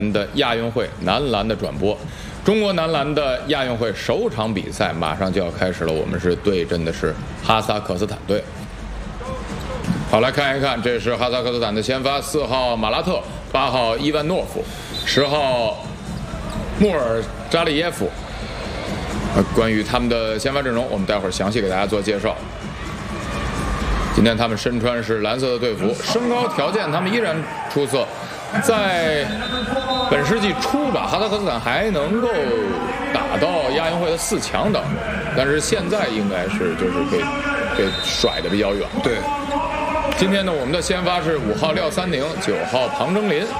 的亚运会男篮的转播，中国男篮的亚运会首场比赛马上就要开始了，我们是对阵的是哈萨克斯坦队。好，来看一看，这是哈萨克斯坦的先发，4号马拉特，8号伊万诺夫，10号穆尔扎利耶夫。关于他们的先发阵容，我们待会儿详细给大家做介绍。今天他们身穿是蓝色的队服，身高条件他们依然出色。在本世纪初吧，哈萨克斯坦还能够打到亚运会的4强当中，但是现在应该是就是被甩得比较远。 对， 今天呢，我们的先发是5号廖三宁，9号庞征林。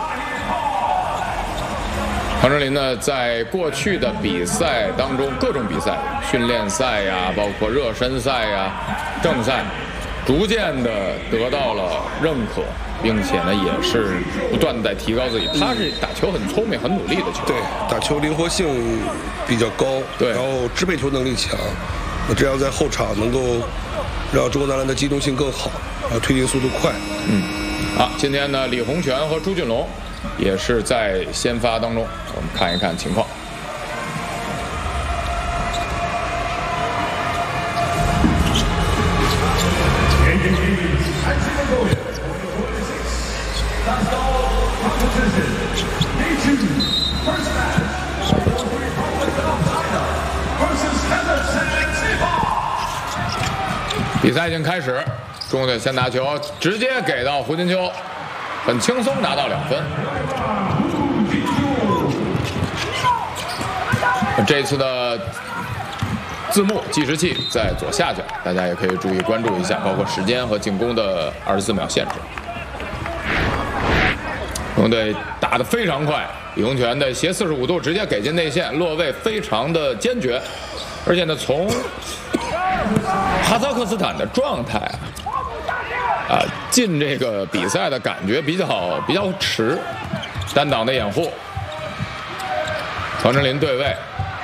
庞征林呢，在过去的比赛当中，各种比赛、训练赛呀，包括热身赛呀、正赛，逐渐的得到了认可。并且呢，也是不断的在提高自己。他是打球很聪明、很努力的球员。 对，打球灵活性比较高， 对， 然后支配球能力强。那这样在后场能够让中国男篮的机动性更好，推进速度快。 好，今天呢，李洪权和朱俊龙也是在先发当中，我们看一看情况。比赛已经开始，中国队先拿球，直接给到胡金秋，很轻松拿到2分。这一次的字幕计时器在左下角，大家也可以注意关注一下，包括时间和进攻的24秒限制。中国队打得非常快，李洪权的斜45度直接给进内线，落位非常的坚决，而且呢，从哈萨克斯坦的状态进这个比赛的感觉比较迟，单挡的掩护，庞征林对位，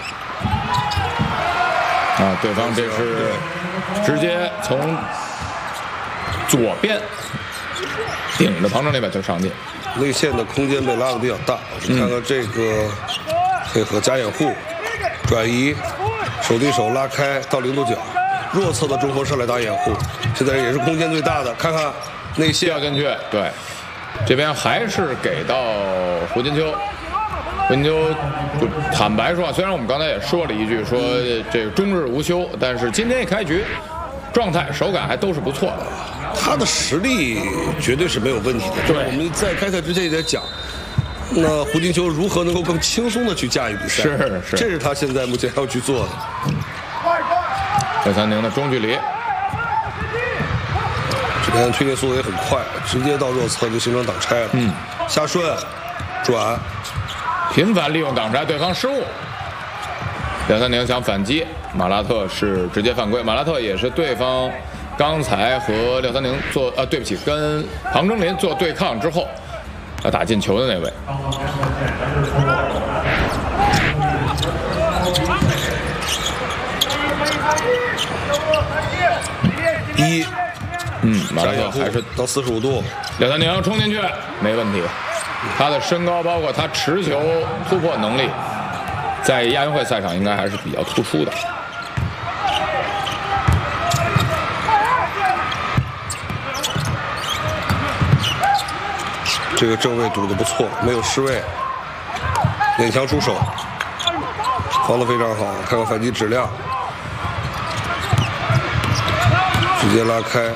对方这是直接从左边顶着庞征林把球上进， 内线的空间被拉得比较大。我们看到这个配合假掩护，转移，手对手拉开到0度角。弱侧的中锋上来打掩护，现在也是空间最大的。看看内线要进去，对，这边还是给到胡金秋。胡金秋坦白说，虽然我们刚才也说了一句说这个终日无休，但是今天一开局，状态手感还都是不错的。 他的实力绝对是没有问题的。 对， 我们在开赛之前也在讲，那胡金秋如何能够更轻松的去驾驭比赛？ 是， 这是他现在目前要去做的。 廖三宁的中距离， 这边推进速度也很快，直接到弱侧就形成挡拆了。下顺，转， 频繁利用挡拆，对方失误。廖三宁想反击，马拉特是直接犯规。马拉特也是对方刚才和廖三宁做对不起，跟庞征林做对抗之后，打进球的那位。马拉特还是到45度， 廖三宁冲进去没问题。他的身高包括他持球突破能力，在亚运会赛场应该还是比较突出的。 这个正位堵得不错，没有失位，勉强出手，防得非常好。看看反击质量，直接拉开，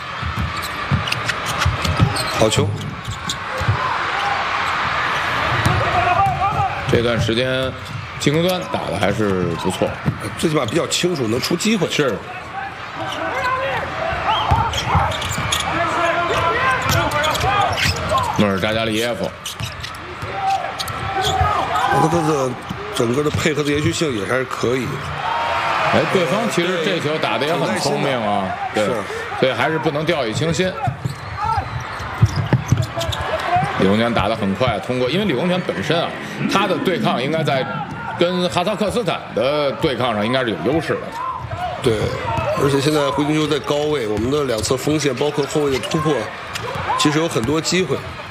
好球。 这段时间进攻端打得还是不错， 最起码比较清楚，能出机会。 是。穆尔扎加利耶夫， 他的整个的配合的延续性也还是可以。 对方其实这球打得也很聪明啊，对，所以还是不能掉以轻心。李洪权打得很快，通过因为李洪权本身他的对抗应该在跟哈萨克斯坦的对抗上应该是有优势的。 对，而且现在胡金秋在高位，我们的2侧锋线包括后卫的突破，其实有很多机会。